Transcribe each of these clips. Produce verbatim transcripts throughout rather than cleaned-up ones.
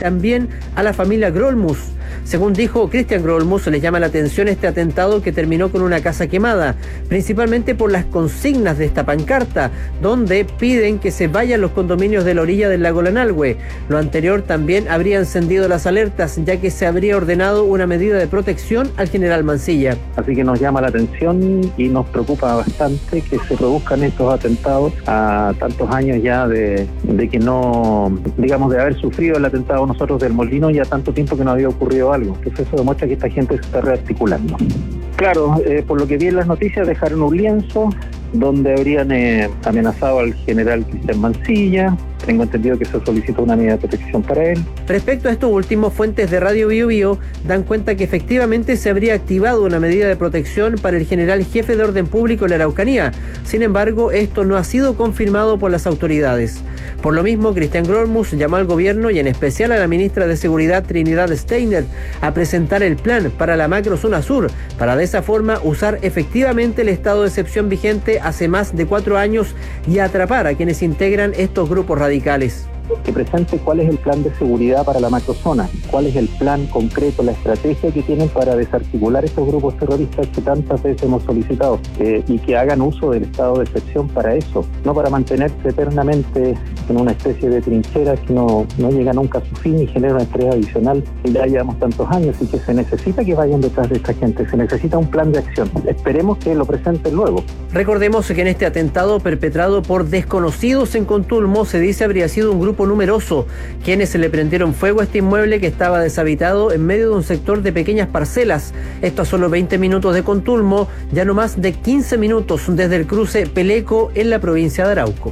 también a la familia Grolmus. Según dijo Christian Grolmus, le llama la atención este atentado que terminó con una casa quemada, principalmente por las consignas de esta pancarta, donde piden que se vayan los condominios de la orilla del lago Lanalhue. Lo anterior también habría encendido las alertas, ya que se habría ordenado una medida de protección al general Mancilla. Así que nos llama la atención y nos preocupa bastante que se produzcan estos atentados a tantos años ya de, de que no, digamos, de haber sufrido el atentado nosotros del Molino, ya tanto tiempo que no había ocurrido algo. Entonces eso demuestra que esta gente se está rearticulando. Claro, eh, por lo que vi en las noticias, dejaron un lienzo donde habrían eh, amenazado al general Cristian Mancilla. Tengo entendido que se solicitó una medida de protección para él. Respecto a estos últimos, fuentes de Radio Bio Bio dan cuenta que efectivamente se habría activado una medida de protección para el general jefe de orden público en la Araucanía. Sin embargo, esto no ha sido confirmado por las autoridades. Por lo mismo, Christian Grolmus llamó al gobierno y en especial a la ministra de Seguridad Trinidad Steiner a presentar el plan para la macrozona sur, para de esa forma usar efectivamente el estado de excepción vigente hace más de cuatro años y atrapar a quienes integran estos grupos radicales. Que presente cuál es el plan de seguridad para la macrozona, cuál es el plan concreto, la estrategia que tienen para desarticular estos grupos terroristas que tantas veces hemos solicitado, eh, y que hagan uso del estado de excepción para eso, no para mantenerse eternamente en una especie de trinchera que no, no llega nunca a su fin y genera una estrés adicional. Ya llevamos tantos años y que se necesita que vayan detrás de esta gente, se necesita un plan de acción. Esperemos que lo presenten luego. Recordemos que en este atentado perpetrado por desconocidos en Contulmo se dice habría sido un grupo numeroso, quienes se le prendieron fuego a este inmueble que estaba deshabitado en medio de un sector de pequeñas parcelas. Esto a solo veinte minutos de Contulmo, ya no más de quince minutos desde el cruce Peleco en la provincia de Arauco.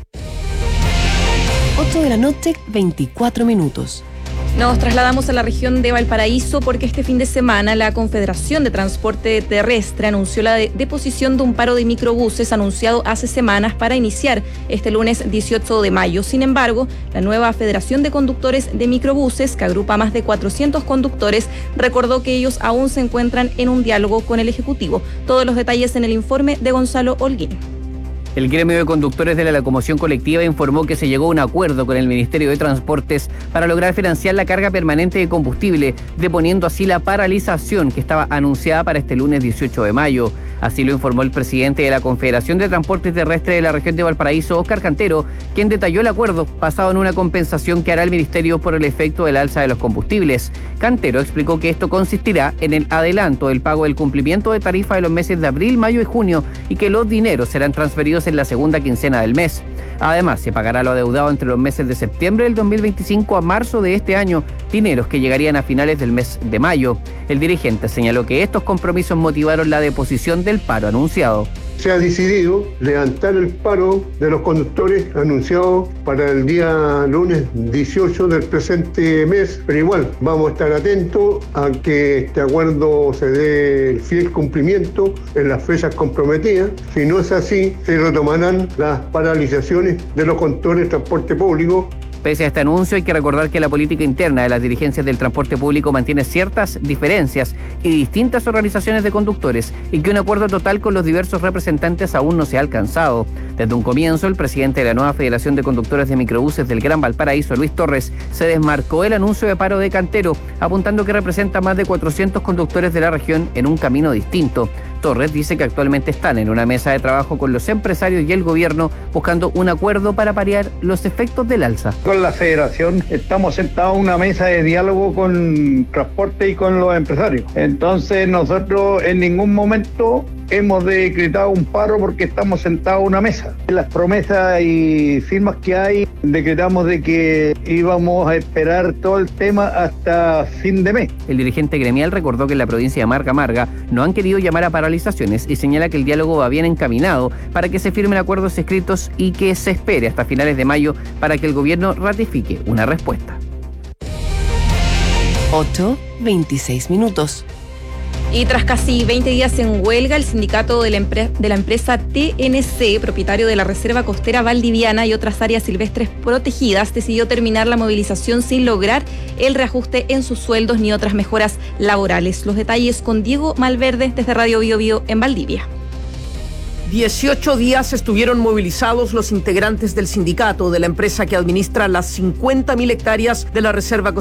ocho de la noche, veinticuatro minutos. Nos trasladamos a la región de Valparaíso porque este fin de semana la Confederación de Transporte Terrestre anunció la de- deposición de un paro de microbuses anunciado hace semanas para iniciar este lunes dieciocho de mayo. Sin embargo, la nueva Federación de Conductores de Microbuses, que agrupa más de cuatrocientos conductores, recordó que ellos aún se encuentran en un diálogo con el Ejecutivo. Todos los detalles en el informe de Gonzalo Holguín. El gremio de conductores de la locomoción colectiva informó que se llegó a un acuerdo con el Ministerio de Transportes para lograr financiar la carga permanente de combustible, deponiendo así la paralización que estaba anunciada para este lunes dieciocho de mayo. Así lo informó el presidente de la Confederación de Transporte Terrestre de la región de Valparaíso, Óscar Cantero, quien detalló el acuerdo basado en una compensación que hará el Ministerio por el efecto del alza de los combustibles. Cantero explicó que esto consistirá en el adelanto del pago del cumplimiento de tarifa de los meses de abril, mayo y junio y que los dineros serán transferidos en la segunda quincena del mes. Además, se pagará lo adeudado entre los meses de septiembre del dos mil veinticinco a marzo de este año, dineros que llegarían a finales del mes de mayo. El dirigente señaló que estos compromisos motivaron la deposición del paro anunciado. Se ha decidido levantar el paro de los conductores anunciado para el día lunes dieciocho del presente mes, pero igual vamos a estar atentos a que este acuerdo se dé el fiel cumplimiento en las fechas comprometidas. Si no es así, se retomarán las paralizaciones de los conductores de transporte público. Pese a este anuncio, hay que recordar que la política interna de las dirigencias del transporte público mantiene ciertas diferencias y distintas organizaciones de conductores y que un acuerdo total con los diversos representantes aún no se ha alcanzado. Desde un comienzo, el presidente de la nueva Federación de Conductores de Microbuses del Gran Valparaíso, Luis Torres, se desmarcó el anuncio de paro de Cantero, apuntando que representa más de cuatrocientos conductores de la región en un camino distinto. Torres dice que actualmente están en una mesa de trabajo con los empresarios y el gobierno buscando un acuerdo para paliar los efectos del alza. Con la federación estamos sentados en una mesa de diálogo con transporte y con los empresarios. Entonces nosotros en ningún momento hemos decretado un paro porque estamos sentados en una mesa. Las promesas y firmas que hay, decretamos de que íbamos a esperar todo el tema hasta fin de mes. El dirigente gremial recordó que en la provincia de Marga Marga no han querido llamar a paralizaciones y señala que el diálogo va bien encaminado para que se firmen acuerdos escritos y que se espere hasta finales de mayo para que el gobierno ratifique una respuesta. ocho, veintiséis minutos. Y tras casi veinte días en huelga, el sindicato de la, empre- de la empresa T N C, propietario de la Reserva Costera Valdiviana y otras áreas silvestres protegidas, decidió terminar la movilización sin lograr el reajuste en sus sueldos ni otras mejoras laborales. Los detalles con Diego Malverde desde Radio Bio Bio en Valdivia. dieciocho días estuvieron movilizados los integrantes del sindicato de la empresa que administra las cincuenta mil hectáreas de la Reserva Costera